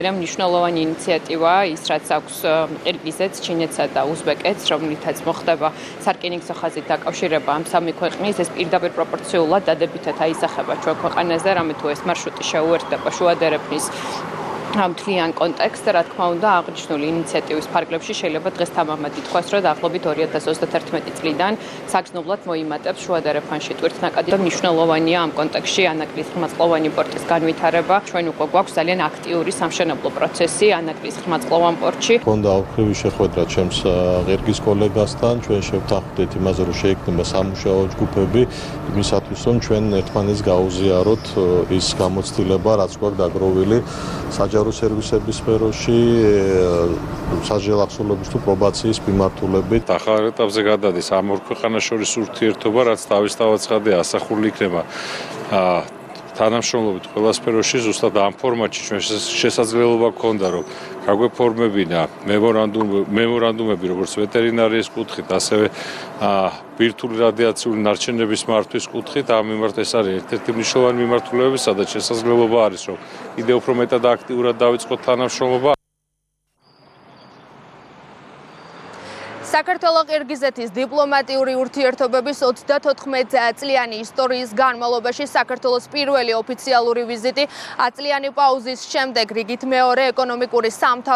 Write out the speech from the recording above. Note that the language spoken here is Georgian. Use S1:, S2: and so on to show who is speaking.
S1: მნიშვნელოვანი ინიციატივაა ის, რაც აქვს ყირგიზეთს, ჩინეთსა და უზბეკეთს, რომლითაც მოხდება სარკინიგზო ხაზით დაკავშირება ამ სამი ქვეყნის, ეს პირდაპირ პროპორციულად დადებითად აისახება ჩვენ ქვეყანაზე, რამე თუ ეს მარშრუტი შეუერთდება შუადერეფნის მთლიან კონტექსტს, რა თქმა უნდა, აღნიშნული ინიციატივის ფარგლებში შეიძლება დღეს თამამად ითქვას, რომ დაახლოებით 2031 წლიდან საგრძნობლად მოიმატებს შუადერეფანში ტვირთნაკადი და მნიშვნელოვანია ამ კონტექსტში ანაკლის ხმაწყლოვანი პორტის განვითარება. ჩვენ უკვე გვაქვს ძალიან აქტიური სამშენებლო პროცესი ანაკლის ხმაწყლოვან პორტში.
S2: Კონდა ოქროვი შეხვედრა ჩემს ღირგის კოლეგასთან, ჩვენ შევთანხმდით იმაზე, რომ შეიქმნება სამუშაო ჯგუფები, იმისათვის, რომ ჩვენ ერთმანეთს გაუზიაროთ ის გამოცდილება, რაც გვაქვს დაგროვილი საჯარო სერვისების სფეროში, სასჯელ ახსოვლების თუ პრობაციის მიმართულებით.
S3: ახალ ეტაპზე გადადის ამ ორ ქვეყანას შორის ურთიერთობა, რაც თავისთავად ცხადია ასახული იქნება თანამშრომლობით ყველა სფეროში, ზუსტად ამ ფორმატში ჩვენ შესაძლებლობა გქონდა, რომ გაგვეფორმებინა მემორანდუმები, როგორც ვეტერინარიის კუთხით, ასევე ბირთვული რადიაციული ნარჩენების მართვის კუთხით. ამ მიმართ ეს არის ერთ-ერთი მნიშვნელოვანი მიმართულებები, სადაც შესაძლებლობა არის, რომ კიდევ უფრო მეტად აქტიურად დავიწყოთ თანამშრომლობა.
S4: საქართველო-ყირგიზეთის დიპლომატიური ურთიერთობების 34 წლიანი ისტორიის განმავლობაში საქართველოს პირველი ოფიციალური ვიზიტი 10 წლიანი პაუზის შემდეგ რიგით მეორე ეკონომიკური სამთავრობო